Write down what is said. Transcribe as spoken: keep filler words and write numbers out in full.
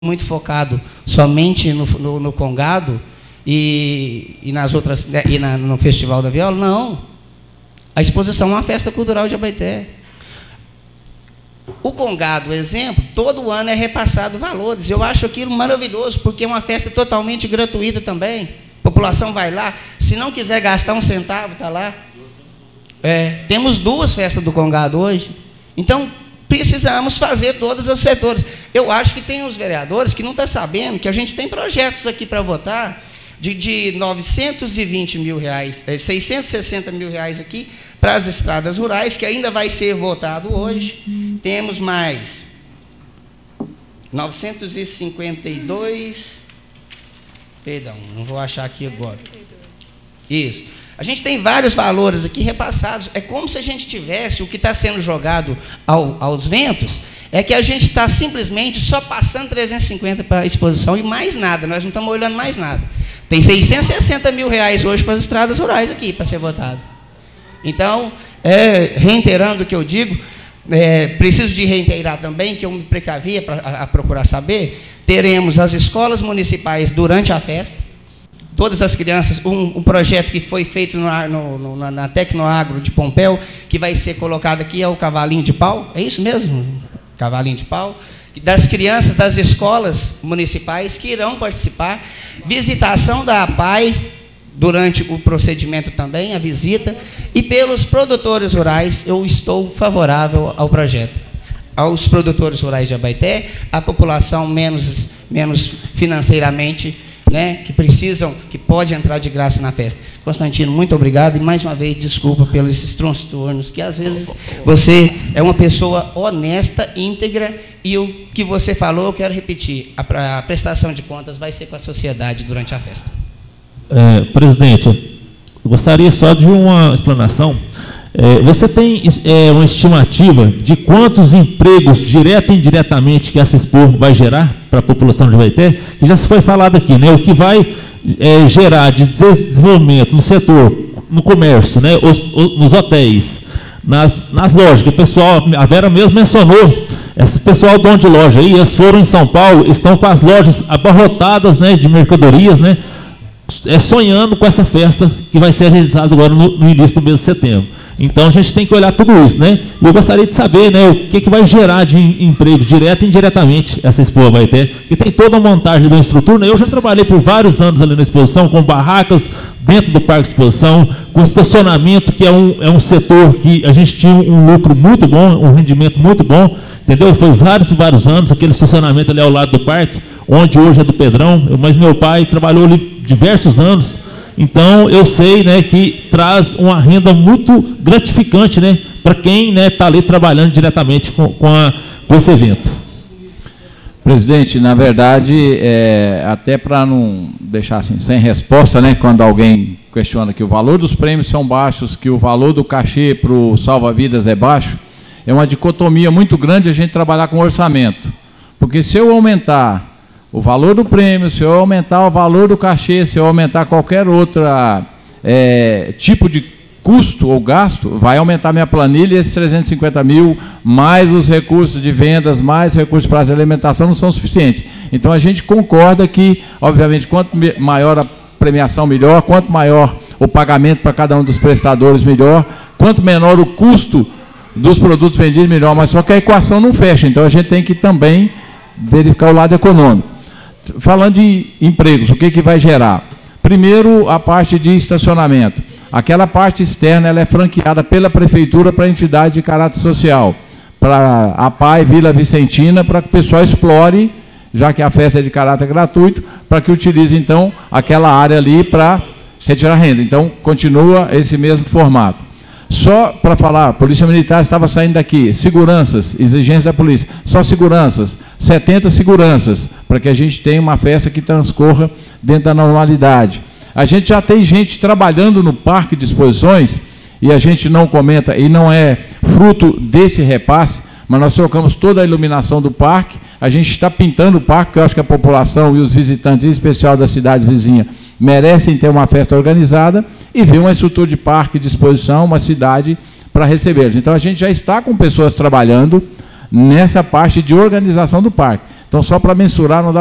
muito focado somente no, no, no Congado e, e nas outras e na, no Festival da Viola, não. A exposição é uma festa cultural de Abaeté. O Congado, exemplo, todo ano é repassado valores. Eu acho aquilo maravilhoso, porque é uma festa totalmente gratuita também. A população vai lá, se não quiser gastar um centavo, está lá. É, temos duas festas do Congado hoje. Então, precisamos fazer todos os setores. Eu acho que tem uns vereadores que não estão sabendo que a gente tem projetos aqui para votar de, de novecentos e vinte mil reais, seiscentos e sessenta mil reais aqui para as estradas rurais, que ainda vai ser votado hoje. Uhum. Temos mais novecentos e cinquenta e dois, perdão, não vou achar aqui agora. Isso. A gente tem vários valores aqui repassados. É como se a gente tivesse o que está sendo jogado ao, aos ventos, é que a gente está simplesmente só passando trezentos e cinquenta para a exposição e mais nada, nós não estamos olhando mais nada. Tem seiscentos e sessenta mil reais hoje para as estradas rurais aqui, para ser votado. Então, é, reiterando o que eu digo, é, preciso de reiterar também, que eu me precavia para a, a procurar saber, teremos as escolas municipais durante a festa, todas as crianças, um, um projeto que foi feito no, no, no, na, na Tecnoagro de Pompéu, que vai ser colocado aqui, é o Cavalinho de Pau, é isso mesmo? Cavalinho de Pau, das crianças das escolas municipais que irão participar, visitação da APAI, durante o procedimento também, a visita, e pelos produtores rurais, eu estou favorável ao projeto. Aos produtores rurais de Abaeté, a população menos, menos financeiramente, né, que precisam, que pode entrar de graça na festa. Constantino, muito obrigado, e mais uma vez, desculpa pelos esses transtornos, que às vezes você é uma pessoa honesta, íntegra, e o que você falou, eu quero repetir, a, a prestação de contas vai ser com a sociedade durante a festa. É, presidente, eu gostaria só de uma explanação. É, você tem é, uma estimativa de quantos empregos, direto e indiretamente, que essa Expo vai gerar para a população de Abaeté? Que já se foi falado aqui, né? O que vai é, gerar de desenvolvimento no setor, no comércio, né? Os, os, nos hotéis, nas, nas lojas, que o pessoal, a Vera mesmo mencionou, esse pessoal dono de loja aí, eles foram em São Paulo, estão com as lojas abarrotadas, né, de mercadorias, né? É, sonhando com essa festa que vai ser realizada agora no, no início do mês de setembro. Então, a gente tem que olhar tudo isso, né? E eu gostaria de saber, né, o que, que vai gerar de emprego, direto e indiretamente, essa Expo Abaeté, que tem toda a montagem da estrutura, né? Eu já trabalhei por vários anos ali na exposição, com barracas dentro do Parque de Exposição, com estacionamento, que é um, é um setor que a gente tinha um lucro muito bom, um rendimento muito bom, entendeu? Foi vários e vários anos, aquele estacionamento ali ao lado do parque, onde hoje é do Pedrão, mas meu pai trabalhou ali diversos anos, então eu sei, né, que traz uma renda muito gratificante, né, para quem está, né, tá ali trabalhando diretamente com, com, a, com esse evento. Presidente, na verdade, é, até para não deixar assim sem resposta, né, quando alguém questiona que o valor dos prêmios são baixos, que o valor do cachê para o salva-vidas é baixo, é uma dicotomia muito grande a gente trabalhar com orçamento, porque se eu aumentar o valor do prêmio, se eu aumentar o valor do cachê, se eu aumentar qualquer outro é, tipo de custo ou gasto, vai aumentar minha planilha, e esses trezentos e cinquenta mil, mais os recursos de vendas, mais recursos para a alimentação, não são suficientes. Então, a gente concorda que, obviamente, quanto maior a premiação, melhor, quanto maior o pagamento para cada um dos prestadores, melhor, quanto menor o custo dos produtos vendidos, melhor, mas só que a equação não fecha, então a gente tem que também verificar o lado econômico. Falando de empregos, o que, que vai gerar? Primeiro, a parte de estacionamento. Aquela parte externa ela é franqueada pela Prefeitura para entidade de caráter social, para a APAI Vila Vicentina, para que o pessoal explore, já que a festa é de caráter gratuito, para que utilize, então, aquela área ali para retirar renda. Então, continua esse mesmo formato. Só para falar, a Polícia Militar estava saindo daqui, seguranças, exigências da polícia, só seguranças, setenta seguranças, para que a gente tenha uma festa que transcorra dentro da normalidade. A gente já tem gente trabalhando no parque de exposições, e a gente não comenta, e não é fruto desse repasse, mas nós trocamos toda a iluminação do parque, a gente está pintando o parque, porque eu acho que a população e os visitantes, em especial das cidades vizinhas, merecem ter uma festa organizada e ver uma estrutura de parque de exposição, uma cidade para recebê-los. Então, a gente já está com pessoas trabalhando nessa parte de organização do parque. Então, só para mensurar, não dá